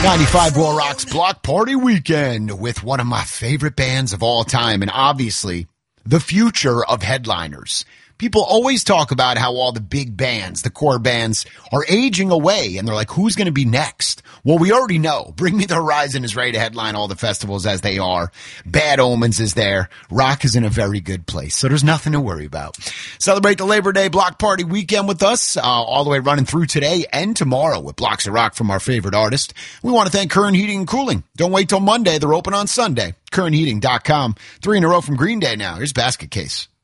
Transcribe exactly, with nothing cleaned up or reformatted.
ninety-five War Rocks Block Party Weekend with one of my favorite bands of all time, and obviously the future of headliners. People always talk about how all the big bands, the core bands, are aging away, and they're like, who's going to be next? Well, we already know. Bring Me the Horizon is ready to headline all the festivals as they are. Bad Omens is there. Rock is in a very good place, so there's nothing to worry about. Celebrate the Labor Day Block Party Weekend with us, uh, all the way running through today and tomorrow with Blocks of Rock from our favorite artist. We want to thank Current Heating and Cooling. Don't wait till Monday. They're open on Sunday. current heating dot com. Three in a row from Green Day now. Here's Basket Case.